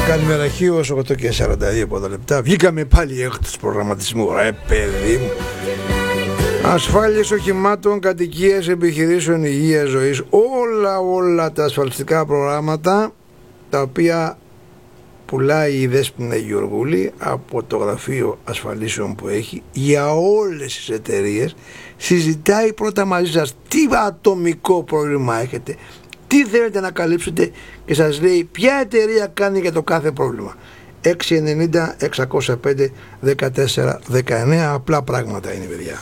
Καλημέρα Χίος, 8 και 42 λεπτά. Βγήκαμε πάλι εκτός προγραμματισμού. Ρε παιδί μου. Ασφάλειες οχημάτων, κατοικίες, επιχειρήσεων, υγείας, ζωής. Όλα τα ασφαλιστικά προγράμματα τα οποία πουλάει η Δέσποινα Γεωργούλη από το γραφείο ασφαλίσεων που έχει για όλες τις εταιρείες. Συζητάει πρώτα μαζί σας τι ατομικό πρόβλημα έχετε, τι θέλετε να καλύψετε και σας λέει ποια εταιρεία κάνει για το κάθε πρόβλημα. 690 605 14 19. Απλά πράγματα είναι, παιδιά.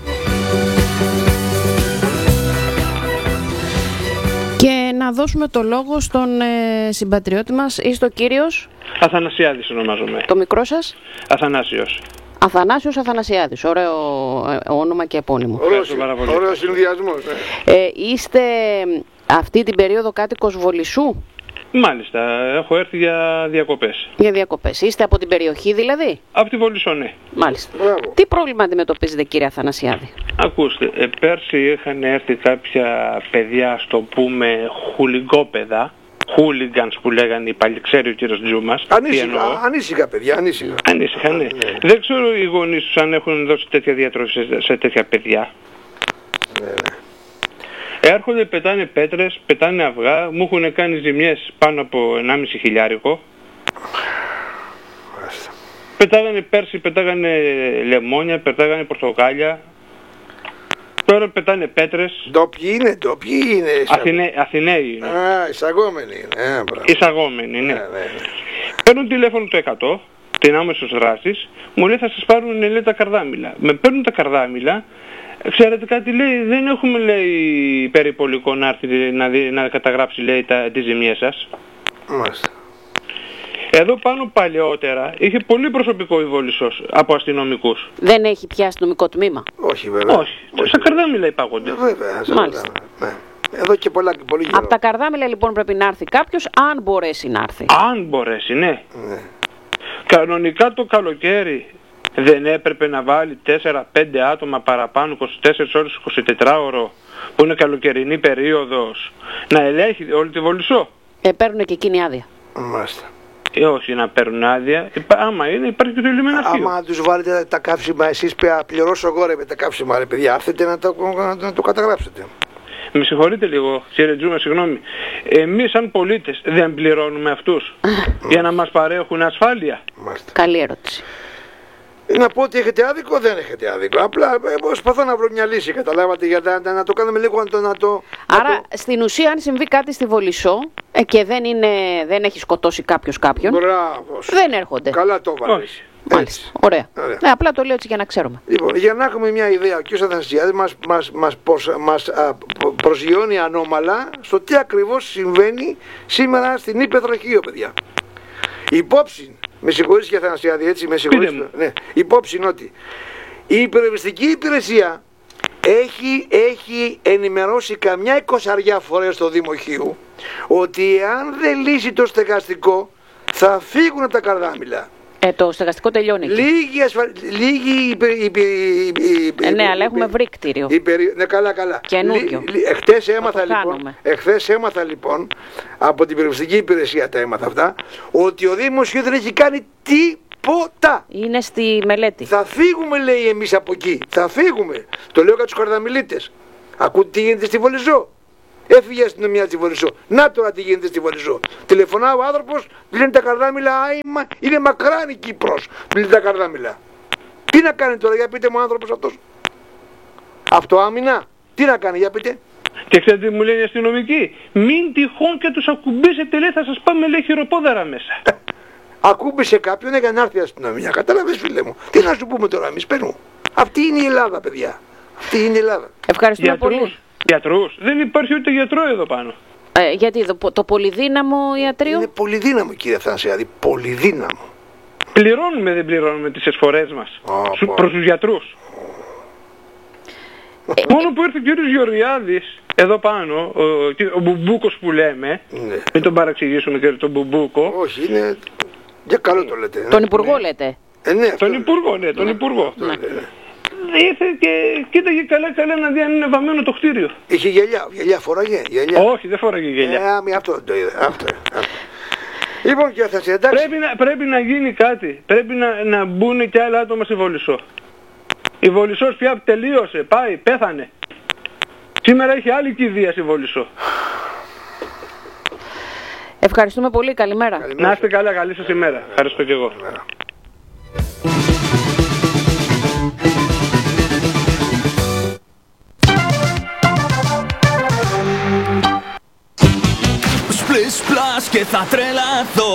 Και να δώσουμε το λόγο στον συμπατριώτη μας. Είστε ο κύριος Αθανασιάδης ονομάζομαι. Το μικρό σας? Αθανάσιος. Αθανάσιος Αθανασιάδης. Ωραίο όνομα και επώνυμο. Ωραίος συνδυασμός. Είστε αυτή την περίοδο κάτοικος Βολισσού? Μάλιστα, έχω έρθει για διακοπές. Για διακοπές. Είστε από την περιοχή δηλαδή? Από τη Βολισσό, ναι. Μάλιστα. Μπράβο. Τι πρόβλημα αντιμετωπίζετε, κύριε Αθανασιάδη? Ακούστε, πέρσι είχαν έρθει κάποια παιδιά, στο πούμε χουλιγκόπεδα, χούλιγκανς που λέγανε οι παλιοί, ξέρει ο κύριος Τζούμας. Ανήσυχα παιδιά, ανήσυχα. Ανήσυχα, ναι. Δεν ξέρω οι γονείς τους αν έχουν δώσει τέτοια διατροφή σε τέτοια παιδιά. Ναι. Έρχονται, πετάνε πέτρες, πετάνε αυγά, μου έχουν κάνει ζημιές πάνω από 1,5 χιλιάρικο. Πετάγανε πέρσι, πετάγανε λεμόνια, πετάγανε πορτοκάλια. Τώρα πετάνε πέτρες. Ντόπιοι είναι. Αθηναίοι είναι. Εισαγόμενοι είναι. Εισαγόμενοι, ναι. Παίρνουν τηλέφωνο το 100, την άμεσος δράσης, μου λέει θα σας πάρουν, λέει, τα καρδάμιλα. Με παίρνουν τα καρδάμιλα. Ξέρετε κάτι, λέει, δεν έχουμε, λέει, περιπολικό να έρθει να καταγράψει, λέει, τις ζημιές σας. Μάλιστα. Εδώ πάνω παλαιότερα είχε πολύ προσωπικό η Βολισσός από αστυνομικούς. Δεν έχει πια αστυνομικό τμήμα? Όχι βέβαια. Όχι. Στα καρδάμιλα υπάγονται. Βέβαια. Μάλιστα. Ναι. Εδώ και πολύ καιρό. Από τα καρδάμιλα λοιπόν πρέπει να έρθει κάποιος, αν μπορέσει να έρθει. Αν μπορέσει, ναι. Κανονικά το καλοκαίρι δεν έπρεπε να βάλει 4-5 άτομα παραπάνω, 24 ώρες, 24ωρο, που είναι καλοκαιρινή περίοδος, να ελέγχει όλη τη Βολισσό? Παίρνουν και εκείνη άδεια. Μάλιστα. Όχι να παίρνουν άδεια, άμα είναι, υπάρχει και το λιμεναρχείο. Άμα τους βάλετε τα καύσιμα, εσείς πληρώσω εγώ, ρε, με τα καύσιμα, ρε παιδιά, έρθετε να το καταγράψετε. Με συγχωρείτε λίγο, κύριε Τζούμα, συγγνώμη. Εμείς σαν πολίτες δεν πληρώνουμε αυτούς για να μας παρέχουν ασφάλεια? Μάλιστα. Καλή ερώτηση. Να πω ότι έχετε άδικο, δεν έχετε άδικο. Απλά προσπαθώ να βρω μια λύση, καταλάβατε, για να το κάνουμε λίγο Άρα, στην ουσία, αν συμβεί κάτι στη Βολισσό και δεν έχει σκοτώσει κάποιος κάποιον, μπράβος, δεν έρχονται. Καλά το βάλεις. Μάλιστα. Ωραία. Ναι, απλά το λέω έτσι για να ξέρουμε. Λοιπόν, για να έχουμε μια ιδέα, ο κ. Αθανασιάδης μας προσγειώνει ανώμαλα στο τι ακριβώς συμβαίνει σήμερα στην Ήπεθρο Χίο, παιδιά. Υπόψη, με συγχωρείς και Αθανασιάδη, έτσι, με συγχωρείς. Ναι, υπόψη είναι ότι η υπερευριστική υπηρεσία έχει ενημερώσει καμιά 20 φορές στο Δήμο Χίου ότι εάν δεν λύσει το στεγαστικό θα φύγουν από τα καρδάμιλα. Το στεγαστικό τελειώνει. Ναι, αλλά έχουμε βρει κτίριο. Ναι, καλά. Καινούριο. Εχθές έμαθα λοιπόν από την περιοριστική υπηρεσία, τα έμαθα αυτά, ότι ο Δήμος Χίου δεν έχει κάνει τίποτα. Είναι στη μελέτη. Θα φύγουμε, λέει, εμείς από εκεί. Θα φύγουμε. Το λέω για τους καρδαμιλίτες. Ακούτε τι γίνεται στη Βολισσό? Έφυγε η αστυνομία στη Βολισσό. Να τώρα τι γίνεται στη Βολισσό. Τηλεφωνά ο άνθρωπος, λένε τα καρδάμιλα, είναι μακράν η Κύπρος. Λένε τα καρδάμιλα. Τι να κάνει τώρα, για πείτε μου, ο άνθρωπος αυτός? Αυτοάμυνα. Τι να κάνει, για πείτε. Και ξέρετε τι μου λένε οι αστυνομικοί? Μην τυχόν και τους ακουμπήσετε, λέει, θα σας πάμε, λέει, χειροπόδαρα μέσα. Ακούμπησε κάποιον για να έρθει η αστυνομία. Κατάλαβες, φίλε μου? Τι να σου πούμε τώρα εμείς, παίρνουμε. Αυτή είναι η Ελλάδα, παιδιά. Αυτή είναι η Ελλάδα. Ευχαριστούμε πολύ. Γιατρούς. Δεν υπάρχει ούτε γιατρό εδώ πάνω. Γιατί το πολυδύναμο ιατρείο? Είναι πολυδύναμο, κύριε Αθανασιάδη. Πολυδύναμο. Πληρώνουμε, δεν πληρώνουμε τις εισφορές μας προς τους γιατρούς? Μόνο που ήρθε ο κύριος Γεωργιάδης εδώ πάνω, ο Μπουμπούκος που λέμε, μην τον παραξηγήσουμε και τον Μπουμπούκο. Όχι, είναι για καλό το λέτε. Τον Υπουργό λέτε? Ναι, τον Υπουργό, ναι, τον Υπουργό. Ήρθε και κοίταγε καλά να δει αν είναι βαμμένο το κτίριο. Είχε γυαλιά φοράγε? Όχι, δεν φοράγε γυαλιά. Αυτό το είδα. Λοιπόν, και θα σε εντάξει. Πρέπει να γίνει κάτι. Πρέπει να μπουν και άλλα άτομα στη Βολισσό. Η Βολισσός πια τελείωσε, πάει, πέθανε. Σήμερα έχει άλλη κηδεία στη Βολισσό. Ευχαριστούμε πολύ, καλημέρα. Να είστε καλά, καλή σας ημέρα. Ευχαριστώ και εγώ. Σπλες πλάς και θα τρελαθώ.